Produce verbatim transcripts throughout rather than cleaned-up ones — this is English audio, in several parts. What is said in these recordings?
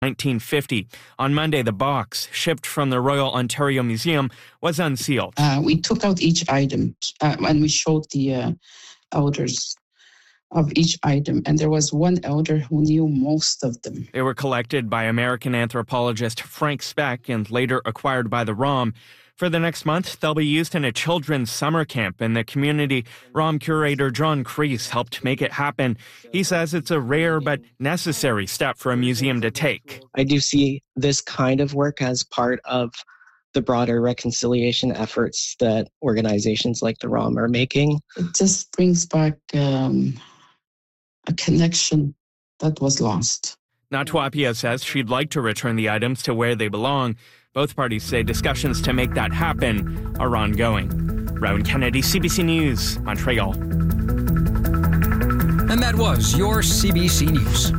nineteen fifty. On Monday, the box, shipped from the Royal Ontario Museum, was unsealed. Uh, we took out each item uh, and we showed the uh, elders of each item, and there was one elder who knew most of them. They were collected by American anthropologist Frank Speck and later acquired by the R O M. For the next month, they'll be used in a children's summer camp in the community. R O M curator John Kreese helped make it happen. He says it's a rare but necessary step for a museum to take. I do see this kind of work as part of the broader reconciliation efforts that organizations like the R O M are making. It just brings back um, a connection that was lost. Natwapia says she'd like to return the items to where they belong. Both parties say discussions to make that happen are ongoing. Rowan Kennedy, C B C News, Montreal. And that was your C B C News.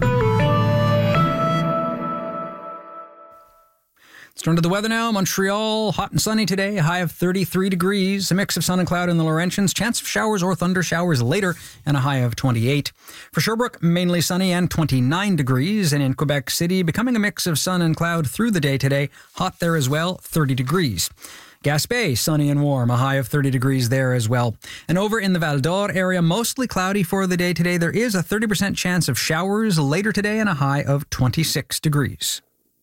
Let's turn to the weather now. Montreal, hot and sunny today, a high of thirty-three degrees, a mix of sun and cloud in the Laurentians, chance of showers or thunder showers later, and a high of twenty-eight. For Sherbrooke, mainly sunny and twenty-nine degrees, and in Quebec City, becoming a mix of sun and cloud through the day today, hot there as well, thirty degrees. Gaspé, sunny and warm, a high of thirty degrees there as well. And over in the Val d'Or area, mostly cloudy for the day today. There is a thirty percent chance of showers later today and a high of twenty-six degrees.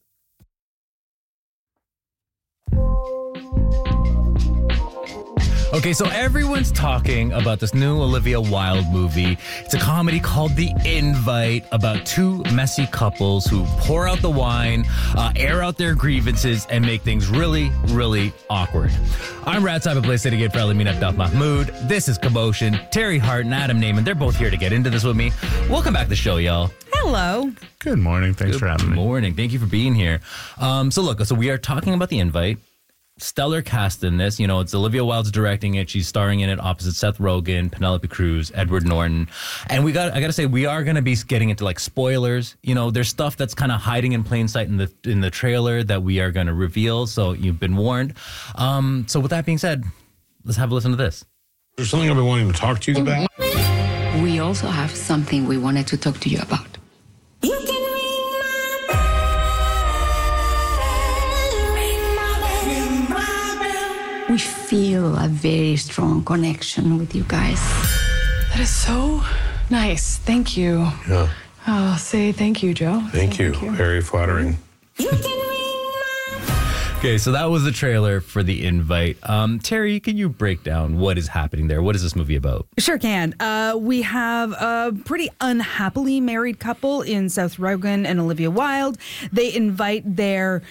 Okay, so everyone's talking about this new Olivia Wilde movie. It's a comedy called The Invite about two messy couples who pour out the wine, uh, air out their grievances, and make things really, really awkward. I'm Rad Cyber Play City Gate for Alameen Abdel Mahmoud. This is Commotion. Terry Hart and Adam Naiman, they're both here to get into this with me. Welcome back to the show, y'all. Hello. Good morning. Thanks Good for having me. Good morning. Thank you for being here. Um, so look, so we are talking about The Invite. Stellar cast in this. You know, it's Olivia Wilde's directing it. She's starring in it opposite Seth Rogen, Penelope Cruz, Edward Norton. And we got I got to say, we are going to be getting into like spoilers. You know, there's stuff that's kind of hiding in plain sight in the in the trailer that we are going to reveal. So you've been warned. Um, so with that being said, let's have a listen to this. There's something I've been wanting to talk to you about. We also have something we wanted to talk to you about. We feel a very strong connection with you guys. That is so nice. Thank you. Yeah. I'll say thank you, Joe. Thank you. Thank you. Very flattering. Okay, so that was the trailer for The Invite. Um, Terry, can you break down what is happening there? What is this movie about? Sure can. Uh, we have a pretty unhappily married couple in Seth Rogen and Olivia Wilde. They invite their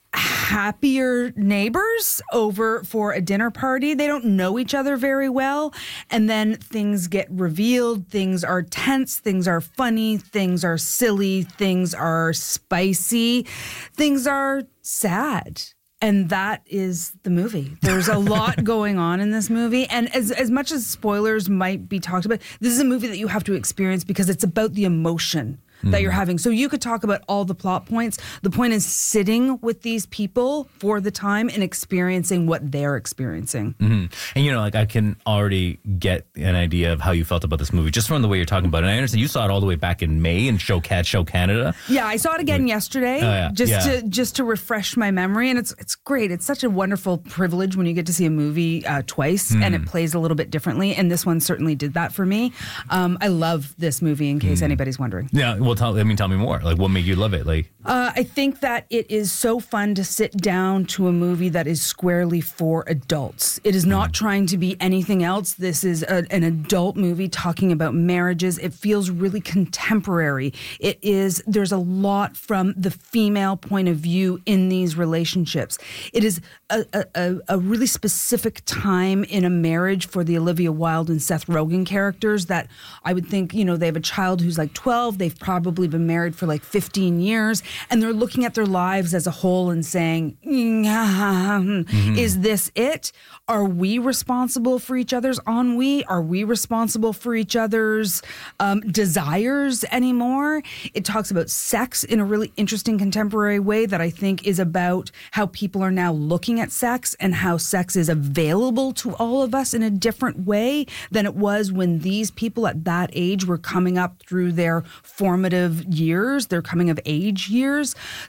happier neighbors over for a dinner party. They don't know each other very well. And then things get revealed. Things are tense. Things are funny. Things are silly. Things are spicy. Things are sad. And that is the movie. There's a lot going on in this movie. And as as much as spoilers might be talked about, this is a movie that you have to experience because it's about the emotion that you're having. So you could talk about all the plot points. The point is sitting with these people for the time and experiencing what they're experiencing. Mm-hmm. And, you know, like I can already get an idea of how you felt about this movie just from the way you're talking about it. And I understand you saw it all the way back in May in Show Cat Show Canada. Yeah, I saw it again yesterday oh, yeah. just yeah. to just to refresh my memory. And it's it's great. It's such a wonderful privilege when you get to see a movie uh, twice mm. and it plays a little bit differently. And this one certainly did that for me. Um, I love this movie in case mm. anybody's wondering. Yeah, well, tell, I mean, tell me more. Like, what made you love it? Like, uh, I think that it is so fun to sit down to a movie that is squarely for adults. It is not mm. trying to be anything else. This is a, an adult movie talking about marriages. It feels really contemporary. It is, there's a lot from the female point of view in these relationships. It is a, a, a really specific time in a marriage for the Olivia Wilde and Seth Rogen characters that I would think, you know, they have a child who's like twelve. They've probably been married for like fifteen years, and they're looking at their lives as a whole and saying, mm-hmm. is this it? Are we responsible for each other's ennui? Are we responsible for each other's um, desires anymore? It talks about sex in a really interesting contemporary way that I think is about how people are now looking at sex and how sex is available to all of us in a different way than it was when these people at that age were coming up through their formative formative years, their coming of age years.